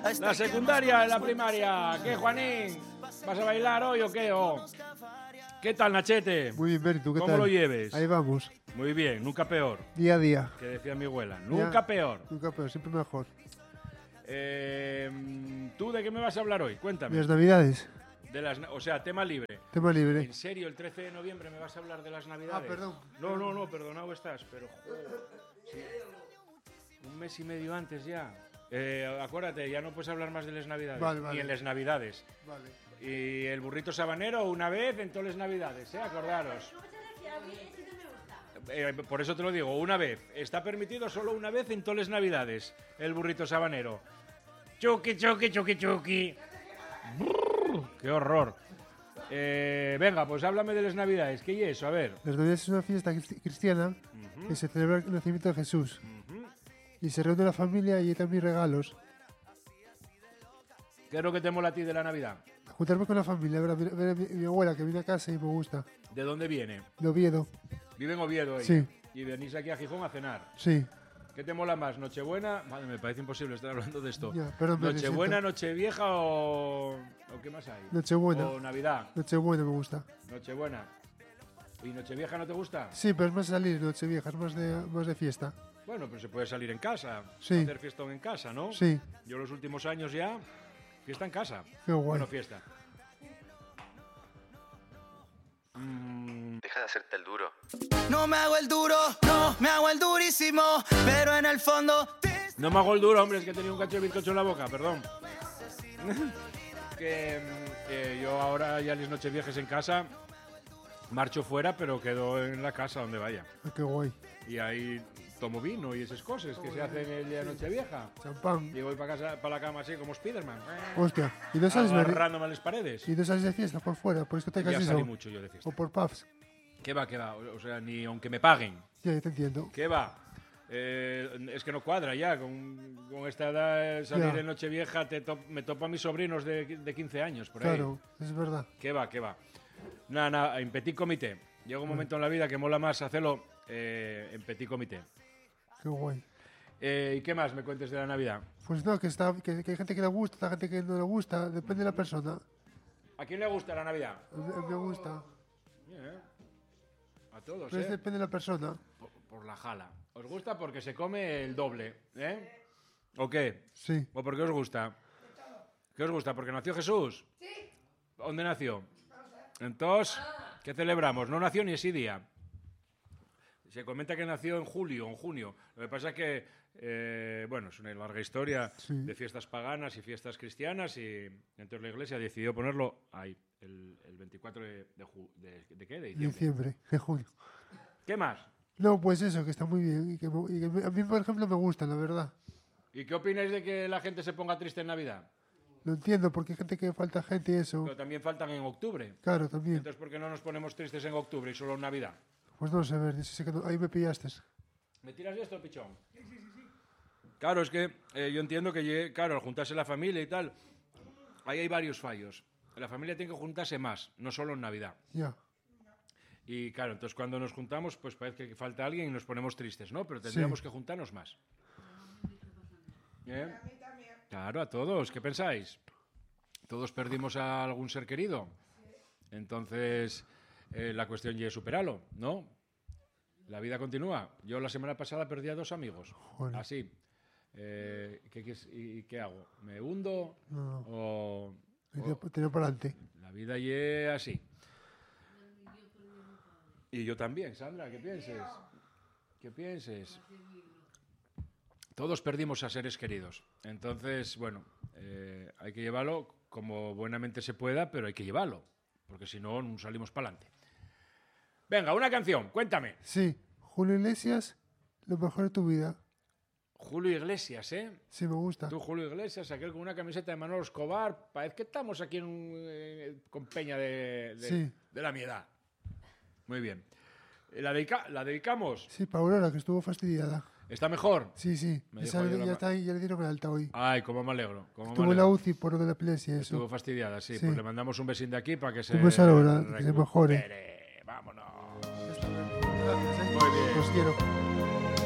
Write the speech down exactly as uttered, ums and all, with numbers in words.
La secundaria, la primaria. ¿Qué, Juanín? ¿Vas a bailar hoy o qué? ¿O? ¿Qué tal, Nachete? Muy bien, Berry, ¿tú qué ¿Cómo tal? lo lleves? Ahí vamos. Muy bien, nunca peor. Día a día. Que decía mi abuela, nunca Ya, peor. Nunca peor, siempre mejor. Eh, ¿Tú de qué me vas a hablar hoy? Cuéntame. ¿Y las navidades? De las, o sea, tema libre. Tema libre. ¿En serio el trece de noviembre me vas a hablar de las navidades? Ah, perdón. No, no, no, perdonado estás, pero joder, sí. Un mes y medio antes ya. Eh, acuérdate, ya no puedes hablar más de las navidades. Vale, vale. Ni en las navidades. Vale. Y el burrito sabanero una vez en todas las navidades, ¿eh? Acordaros. Eh, por eso te lo digo, una vez. Está permitido solo una vez en todas las navidades el burrito sabanero. Chuki, chuki, chuki, chuki. Brrr, ¡qué horror! Eh, venga, pues háblame de las navidades. ¿Qué es eso? A ver. Las navidades es una fiesta cristi- cristiana Uh-huh. que se celebra el nacimiento de Jesús. Uh-huh. Y se reúne la familia y hay también regalos. ¿Qué es lo que te mola a ti de la Navidad? Juntarme con la familia, ver a, mi, ver a mi, mi abuela que viene a casa y me gusta. ¿De dónde viene? De Oviedo. Vive en Oviedo ella. Sí. Y venís aquí a Gijón a cenar. Sí. ¿Qué te mola más? ¿Nochebuena? Madre, me parece imposible estar hablando de esto. Ya, perdón, me ¿Nochebuena, siento. Nochevieja o... o qué más hay? Nochebuena. O Navidad. Nochebuena me gusta. Nochebuena. ¿Y Nochevieja no te gusta? Sí, pero es más salir Nochevieja, es más de, más de fiesta. Bueno, pues se puede salir en casa. Sí. Hacer fiestón en casa, ¿no? Sí. Yo los últimos años ya... Fiesta en casa. Qué guay. Bueno, fiesta. Mm, Deja de hacerte el duro. No me hago el duro, no me hago el durísimo, pero en el fondo te... No me hago el duro, hombre, es que he tenido un cacho de bizcocho en la boca, perdón. que mm, eh, yo ahora ya las noches viejas en casa, marcho fuera, pero quedo en la casa donde vaya. Ah, qué guay. Y ahí tomo vino y esas cosas que se hacen el día de Nochevieja. Champán. Y voy para casa, para la cama así como Spiderman. Hostia. ¿Y no sales, Berry? Agarrándome a las paredes. ¿Y no sales de fiesta por fuera? ¿Por discotecas Ya y salí eso? mucho yo de fiesta. ¿O por pubs? ¿Qué va, qué va? O sea, ni aunque me paguen. Ya, ya te entiendo. ¿Qué va? Eh, es que no cuadra ya. Con, con esta edad, eh, salir Ya. en Nochevieja, te to- me topo a mis sobrinos de, de quince años, por ahí. Claro, es verdad. ¿Qué va, qué va? Nada, nada, en petit comité. Llega un momento en la vida que mola más hacerlo eh, en petit comité. Qué guay. Eh, ¿Y qué más me cuentes de la Navidad? Pues no, que, está, que, que hay gente que le gusta, hay gente que no le gusta, depende de la persona. ¿A quién le gusta la Navidad? A mí, a mí me gusta. Bien. A todos, Pero es ¿eh? depende de la persona. Por, por la jala. ¿Os gusta porque se come el doble, eh? ¿O qué? Sí. ¿O por qué os gusta? ¿Qué os gusta? ¿Porque nació Jesús? Sí. ¿Dónde nació? Entonces, ¿qué celebramos? No nació ni ese día. Se comenta que nació en julio o en junio. Lo que pasa es que, eh, bueno, es una larga historia Sí. de fiestas paganas y fiestas cristianas y entonces la iglesia decidió ponerlo ahí, el, el veinticuatro de, de, ju- de, ¿de qué? De diciembre. Diciembre, de junio. ¿Qué más? No, pues eso, que está muy bien. Y que, me- y que me- a mí, por ejemplo, me gusta, la verdad. ¿Y qué opináis de que la gente se ponga triste en Navidad? Lo entiendo, porque hay gente que falta gente y eso. Pero también faltan en octubre. Claro, también. Entonces, ¿por qué no nos ponemos tristes en octubre y solo en Navidad? Pues no sé, ver, sí que no- ahí me pillaste. ¿Me tiras de esto, pichón? Sí, sí, sí. Claro, es que eh, yo entiendo que, llegue- claro, al juntarse la familia y tal, ahí hay varios fallos. La familia tiene que juntarse más, no solo en Navidad. Ya. Y claro, entonces cuando nos juntamos, pues parece que falta alguien y nos ponemos tristes, ¿no? Pero tendríamos Sí. que juntarnos más. ¿Eh? Claro, a todos. ¿Qué pensáis? ¿Todos perdimos a algún ser querido? Entonces, eh, la cuestión ya es superarlo, ¿no? La vida continúa. Yo la semana pasada perdí a dos amigos. Joder. Así. Eh, ¿qué, qué, ¿Y qué hago? ¿Me hundo? No. ¿O, Hay o- que tirar para adelante. la vida es así? Y yo también, Sandra, ¿qué pienses? ¿Qué pienses? Todos perdimos a seres queridos. Entonces, bueno, eh, hay que llevarlo como buenamente se pueda, pero hay que llevarlo, porque si no, no salimos para adelante. Venga, una canción, cuéntame. Sí, Julio Iglesias, lo mejor de tu vida. Julio Iglesias, ¿eh? Sí, me gusta. Tú, Julio Iglesias, aquel con una camiseta de Manolo Escobar, parece que estamos aquí en un, eh, con Peña de, de, Sí. de la mi edad. Muy bien. ¿La, dedica- ¿La dedicamos? Sí, para Aurora, que estuvo fastidiada. ¿Está mejor? Sí, sí. Me Esa dijo ayer ya, la- está ahí, ya le dieron el alta hoy. Ay, cómo me alegro. Cómo me Estuvo en la alegro. U C I por lo de la epilepsia, eso. Estuvo fastidiada, sí, Sí. Pues le mandamos un besín de aquí para que se... Un beso a Laura, que se mejore. recupere. Vámonos. Ya está, gracias, ¿eh? Muy bien. Los quiero.